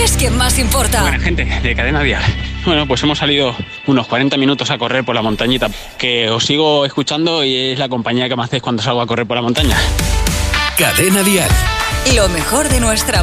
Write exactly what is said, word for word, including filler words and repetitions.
es quien más importa. Buena gente de Cadena Dial. Bueno, pues hemos salido unos cuarenta minutos a correr por la montañita, que os sigo escuchando y es la compañía que me hacéis cuando salgo a correr por la montaña. Cadena Dial. Lo mejor de nuestra